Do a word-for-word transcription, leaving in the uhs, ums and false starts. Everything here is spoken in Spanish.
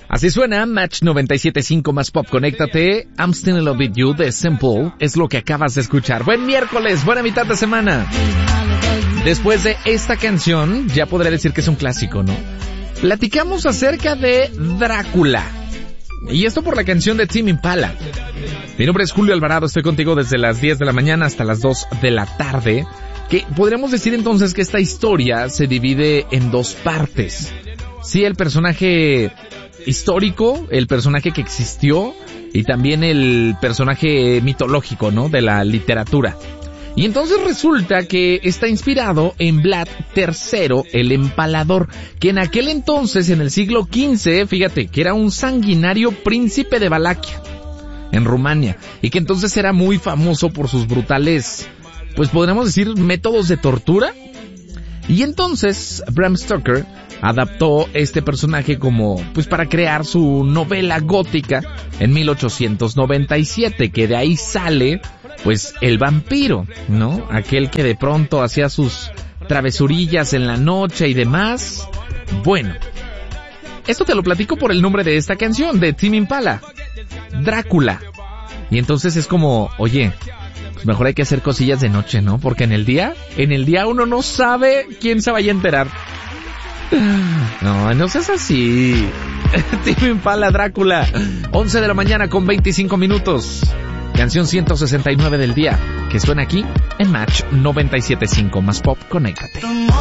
Así suena Match noventa y siete punto cinco más Pop. Conéctate. I'm Still in Love with You de Simple es lo que acabas de escuchar. Buen miércoles, buena mitad de semana. Después de esta canción, ya podré decir que es un clásico, ¿no? Platicamos acerca de Drácula. Y esto por la canción de Tame Impala. Mi nombre es Julio Alvarado, estoy contigo desde las diez de la mañana hasta las dos de la tarde. Que podríamos decir entonces que esta historia se divide en dos partes. Sí, el personaje histórico, el personaje que existió y también el personaje mitológico, ¿no? De la literatura. Y entonces resulta que está inspirado en Vlad tercero el Empalador, que en aquel entonces, en el siglo quince, fíjate, que era un sanguinario príncipe de Valaquia, en Rumania, y que entonces era muy famoso por sus brutales, pues podríamos decir, métodos de tortura. Y entonces Bram Stoker adaptó este personaje como, pues para crear su novela gótica en mil ochocientos noventa y siete, que de ahí sale, pues, el vampiro, ¿no? Aquel que de pronto hacía sus travesurillas en la noche y demás. Bueno, esto te lo platico por el nombre de esta canción, de Tame Impala, Drácula. Y entonces es como, oye, pues mejor hay que hacer cosillas de noche, ¿no? Porque en el día, en el día uno no sabe quién se vaya a enterar. No, no seas así. Tame Impala, Drácula. once de la mañana con veinticinco minutos. Canción ciento sesenta y nueve del día, que suena aquí en Match noventa y siete punto cinco más Pop. Conéctate.